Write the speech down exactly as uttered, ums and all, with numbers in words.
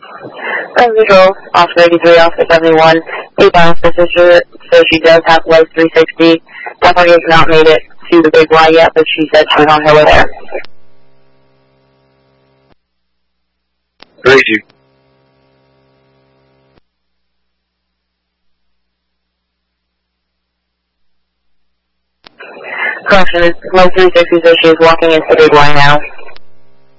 As usual, Officer eighty-three, Officer seventy-one, a officer, so she does have life three sixty. Definitely has not made it to the big Y yet, but she said she was on her way there. Where is you? Correction, life three sixty, so she is walking into the big Y now.